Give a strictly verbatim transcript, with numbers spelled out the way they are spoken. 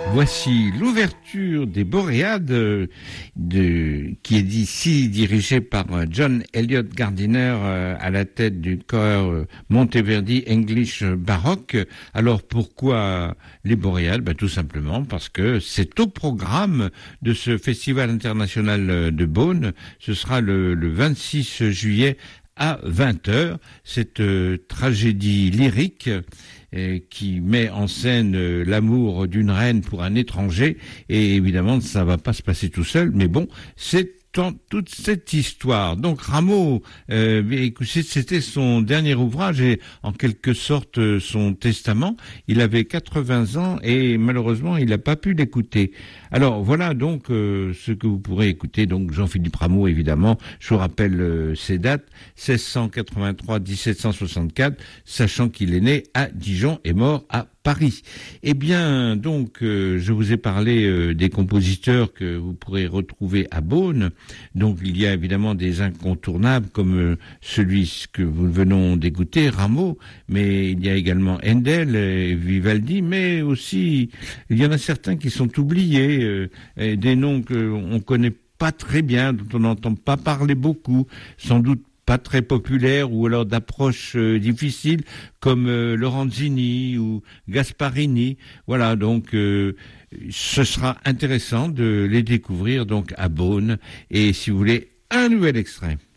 Voici l'ouverture des Boréades, euh, de, qui est ici dirigée par euh, John Elliott Gardiner euh, à la tête du chœur euh, Monteverdi English Baroque. Alors pourquoi les Boréades? Ben, tout simplement parce que c'est au programme de ce festival international de Beaune. Ce sera le, le vingt-six juillet à vingt heures. Cette euh, tragédie lyrique euh, qui met en scène euh, l'amour d'une reine pour un étranger, et évidemment ça va pas se passer tout seul, mais bon, c'est dans toute cette histoire. Donc Rameau, euh, écoutez, c'était son dernier ouvrage et en quelque sorte son testament. Il avait quatre-vingts ans et malheureusement il n'a pas pu l'écouter. Alors voilà donc euh, ce que vous pourrez écouter. Donc Jean-Philippe Rameau, évidemment, je vous rappelle euh, ses dates, seize cent quatre-vingt-trois à dix-sept cent soixante-quatre, sachant qu'il est né à Dijon et mort à Paris. Eh bien, donc, euh, je vous ai parlé euh, des compositeurs que vous pourrez retrouver à Beaune. Donc, il y a évidemment des incontournables comme euh, celui que nous venons d'écouter, Rameau, mais il y a également Handel et Vivaldi, mais aussi, il y en a certains qui sont oubliés, euh, et des noms qu'on connaît pas très bien, dont on n'entend pas parler beaucoup, sans doute pas très populaire ou alors d'approche euh, difficile comme euh, Lorenzini ou Gasparini. Voilà, donc euh, ce sera intéressant de les découvrir donc à Beaune. Et si vous voulez, un nouvel extrait.